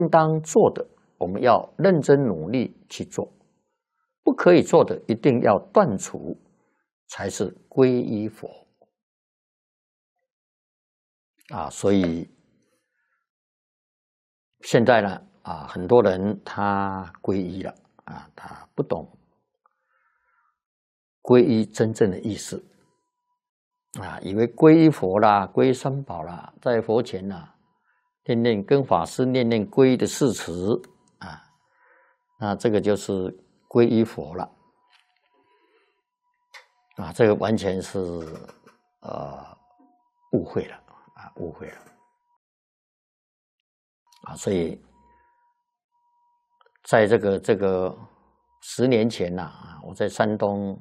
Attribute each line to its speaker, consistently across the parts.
Speaker 1: 应当做的，我们要认真努力去做；不可以做的，一定要断除，才是皈依佛。所以现在呢，很多人他皈依了，他不懂皈依真正的意思，以为皈依佛啦、皈依三宝啦，在佛前啦，念跟法师念皈依的誓词那这个就是皈依佛了这个完全是误会了误会了所以在这个10年前我在山东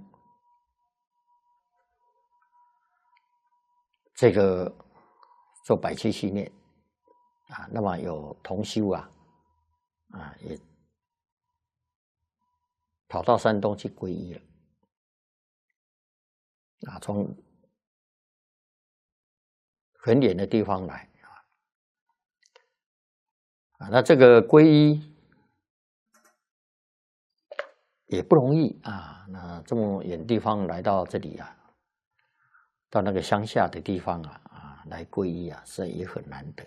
Speaker 1: 这个做百七系列那么有同修也跑到山东去皈依了从很远的地方来那这个皈依也不容易那这么远地方来到这里到那个乡下的地方来皈依是也很难得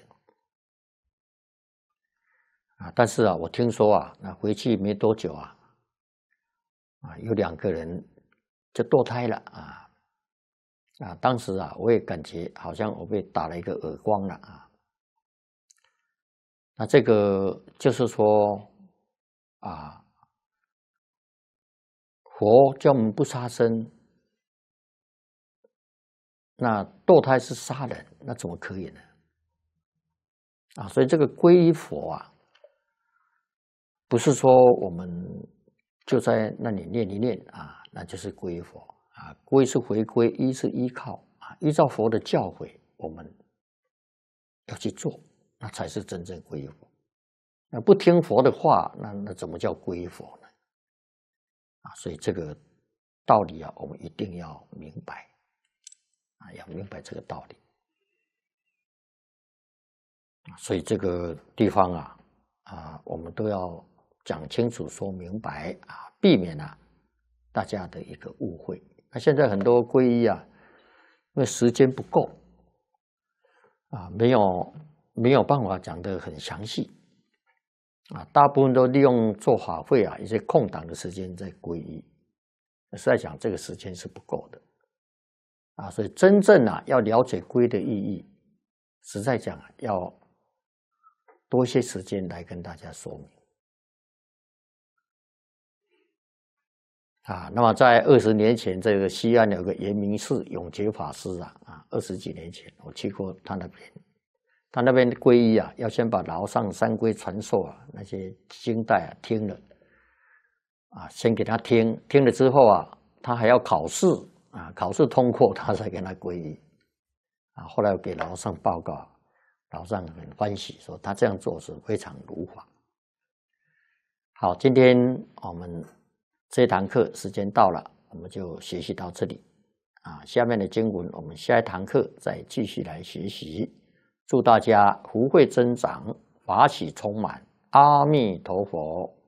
Speaker 1: 但是我听说那回去没多久有2个人就堕胎了当时我也感觉好像我被打了一个耳光了那这个就是说佛教我们不杀生，那堕胎是杀人，那怎么可以呢？所以这个皈依佛不是说我们就在那里念一念那就是皈依佛皈是回归，依是依靠依照佛的教诲，我们要去做，那才是真正皈依佛。那不听佛的话，那怎么叫皈依佛呢？所以这个道理我们一定要明白要明白这个道理。所以这个地方我们都要讲清楚、说明白避免大家的一个误会。那现在很多皈依因为时间不够没有办法讲得很详细大部分都利用做法会一些空档的时间在皈依，实在讲这个时间是不够的所以真正要了解皈依的意义，实在讲要多一些时间来跟大家说明那么在20年前，这个西安有个圆明寺永觉法师20几年前我去过他那边，他那边皈依要先把老上三规传授那些经带听了先给他听了之后他还要考试考试通过他才给他皈依后来我给老上报告，老上很欢喜，说他这样做是非常如法。好，今天我们这堂课时间到了，我们就学习到这里下面的经文我们下一堂课再继续来学习。祝大家福慧增长，法喜充满，阿弥陀佛。